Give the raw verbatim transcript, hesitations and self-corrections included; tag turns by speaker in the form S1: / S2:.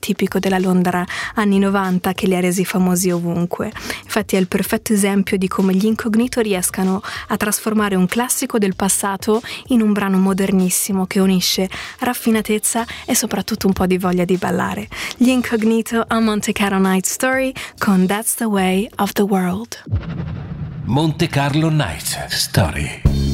S1: tipico della Londra anni novanta che li ha resi famosi ovunque. Infatti è il perfetto esempio di come gli Incognito riescano a trasformare un classico del passato in un brano modernissimo che unisce raffinatezza e soprattutto un po' di voglia di ballare. Gli Incognito a Monte Carlo Night Story con That's the Way of the World.
S2: Monte Carlo Night Story.